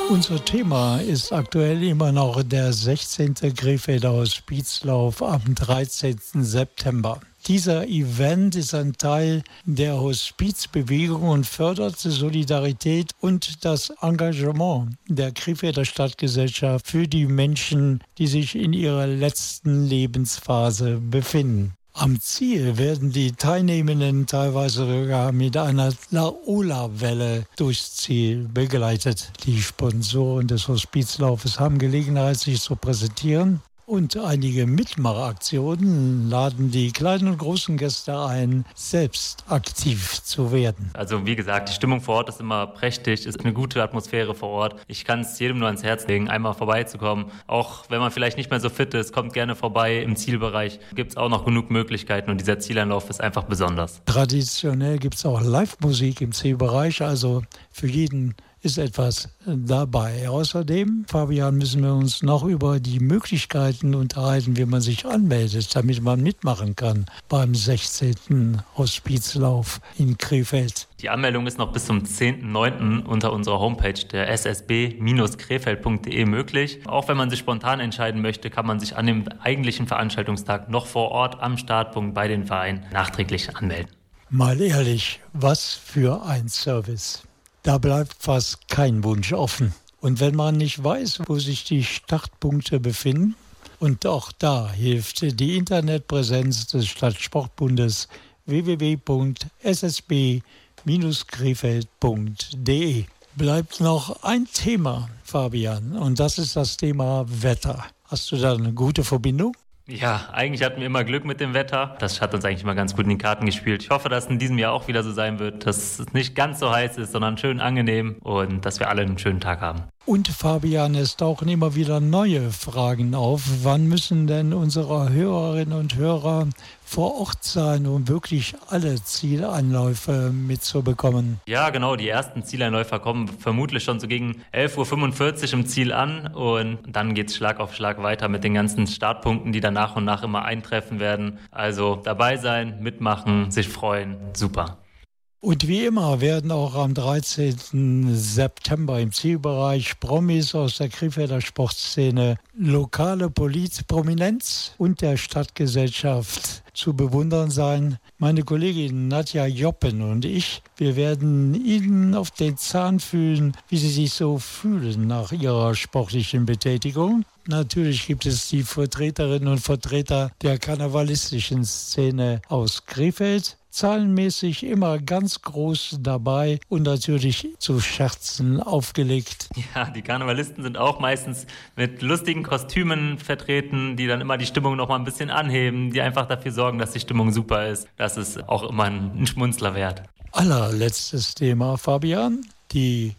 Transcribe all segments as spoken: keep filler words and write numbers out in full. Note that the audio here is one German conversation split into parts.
Unser Thema ist aktuell immer noch der sechzehnte Krefelder Hospizlauf am dreizehnten September. Dieser Event ist ein Teil der Hospizbewegung und fördert die Solidarität und das Engagement der Krefelder Stadtgesellschaft für die Menschen, die sich in ihrer letzten Lebensphase befinden. Am Ziel werden die Teilnehmenden teilweise sogar mit einer Laola-Welle durchs Ziel begleitet. Die Sponsoren des Hospizlaufes haben Gelegenheit, sich zu präsentieren. Und einige Mitmachaktionen laden die kleinen und großen Gäste ein, selbst aktiv zu werden. Also wie gesagt, die Stimmung vor Ort ist immer prächtig, ist eine gute Atmosphäre vor Ort. Ich kann es jedem nur ans Herz legen, einmal vorbeizukommen. Auch wenn man vielleicht nicht mehr so fit ist, kommt gerne vorbei. Im Zielbereich gibt es auch noch genug Möglichkeiten und dieser Zieleinlauf ist einfach besonders. Traditionell gibt es auch Live-Musik im Zielbereich, also für jeden ist etwas dabei. Außerdem, Fabian, müssen wir uns noch über die Möglichkeiten unterhalten, wie man sich anmeldet, damit man mitmachen kann beim sechzehnten Hospizlauf in Krefeld. Die Anmeldung ist noch bis zum zehnten neunten unter unserer Homepage der s s b Bindestrich krefeld punkt d e möglich. Auch wenn man sich spontan entscheiden möchte, kann man sich an dem eigentlichen Veranstaltungstag noch vor Ort am Startpunkt bei den Vereinen nachträglich anmelden. Mal ehrlich, was für ein Service. Da bleibt fast kein Wunsch offen. Und wenn man nicht weiß, wo sich die Startpunkte befinden, und auch da hilft die Internetpräsenz des Stadtsportbundes w w w punkt s s b Bindestrich krefeld punkt d e. Bleibt noch ein Thema, Fabian, und das ist das Thema Wetter. Hast du da eine gute Verbindung? Ja, eigentlich hatten wir immer Glück mit dem Wetter. Das hat uns eigentlich immer ganz gut in die Karten gespielt. Ich hoffe, dass es in diesem Jahr auch wieder so sein wird, dass es nicht ganz so heiß ist, sondern schön angenehm und dass wir alle einen schönen Tag haben. Und Fabian, es tauchen immer wieder neue Fragen auf. Wann müssen denn unsere Hörerinnen und Hörer vor Ort sein, um wirklich alle Zieleinläufe mitzubekommen? Ja, genau. Die ersten Zieleinläufer kommen vermutlich schon so gegen elf Uhr fünfundvierzig im Ziel an und dann geht's Schlag auf Schlag weiter mit den ganzen Startpunkten, die dann nach und nach immer eintreffen werden. Also dabei sein, mitmachen, sich freuen. Super. Und wie immer werden auch am dreizehnten September im Zielbereich Promis aus der Krefelder Sportszene, lokale Politprominenz und der Stadtgesellschaft zu bewundern sein. Meine Kollegin Nadja Joppen und ich, wir werden Ihnen auf den Zahn fühlen, wie Sie sich so fühlen nach Ihrer sportlichen Betätigung. Natürlich gibt es die Vertreterinnen und Vertreter der karnevalistischen Szene aus Krefeld, zahlenmäßig immer ganz groß dabei und natürlich zu Scherzen aufgelegt. Ja, die Karnevalisten sind auch meistens mit lustigen Kostümen vertreten, die dann immer die Stimmung noch mal ein bisschen anheben, die einfach dafür sorgen, dass die Stimmung super ist. Das ist auch immer ein Schmunzler wert. Allerletztes Thema, Fabian. Die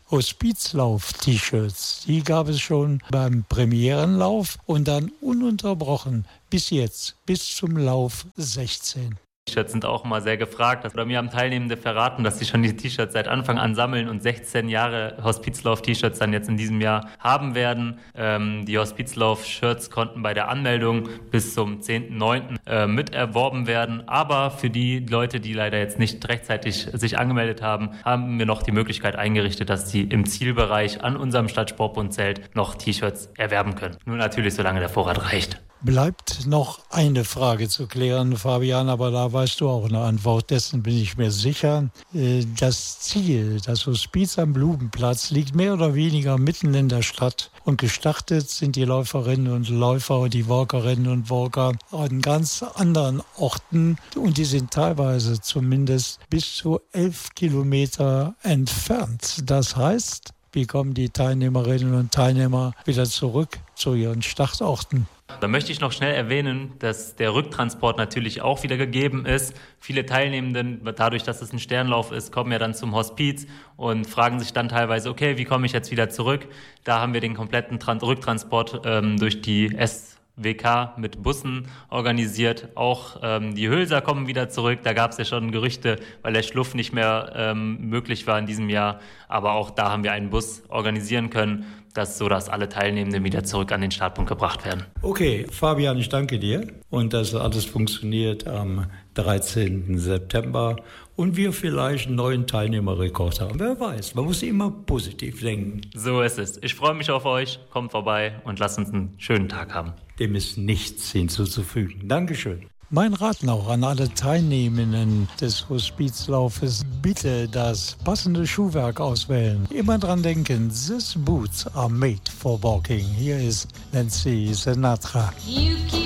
Hospizlauf-T-Shirts, die gab es schon beim Premierenlauf und dann ununterbrochen bis jetzt, bis zum Lauf sechzehn. T-Shirts sind auch immer sehr gefragt. Oder mir haben Teilnehmende verraten, dass sie schon die T-Shirts seit Anfang an sammeln und sechzehn Jahre Hospizlauf-T-Shirts dann jetzt in diesem Jahr haben werden. Ähm, die Hospizlauf-Shirts konnten bei der Anmeldung bis zum zehnten neunten äh, miterworben werden. Aber für die Leute, die leider jetzt nicht rechtzeitig sich angemeldet haben, haben wir noch die Möglichkeit eingerichtet, dass sie im Zielbereich an unserem Stadtsportbundzelt noch T-Shirts erwerben können. Nur natürlich, solange der Vorrat reicht. Bleibt noch eine Frage zu klären, Fabian, aber da weißt du auch eine Antwort, dessen bin ich mir sicher. Das Ziel, das Hospiz am Blumenplatz, liegt mehr oder weniger mitten in der Stadt und gestartet sind die Läuferinnen und Läufer und die Walkerinnen und Walker an ganz anderen Orten und die sind teilweise zumindest bis zu elf Kilometer entfernt. Das heißt, wie kommen die Teilnehmerinnen und Teilnehmer wieder zurück zu ihren Startorten? Da möchte ich noch schnell erwähnen, dass der Rücktransport natürlich auch wieder gegeben ist. Viele Teilnehmenden, dadurch, dass es ein Sternlauf ist, kommen ja dann zum Hospiz und fragen sich dann teilweise, okay, wie komme ich jetzt wieder zurück? Da haben wir den kompletten Trans- Rücktransport ähm, durch die S W K mit Bussen organisiert. Auch ähm, die Hülser kommen wieder zurück. Da gab es ja schon Gerüchte, weil der Schluff nicht mehr ähm, möglich war in diesem Jahr. Aber auch da haben wir einen Bus organisieren können, dass, so dass alle Teilnehmenden wieder zurück an den Startpunkt gebracht werden. Okay, Fabian, ich danke dir. Und dass alles funktioniert am dreizehnten September und wir vielleicht einen neuen Teilnehmerrekord haben. Wer weiß, man muss immer positiv denken. So ist es. Ich freue mich auf euch. Kommt vorbei und lasst uns einen schönen Tag haben. Dem ist nichts hinzuzufügen. Dankeschön. Mein Rat noch an alle Teilnehmenden des Hospizlaufes: bitte das passende Schuhwerk auswählen. Immer dran denken, these boots are made for walking. Hier ist Nancy Sinatra.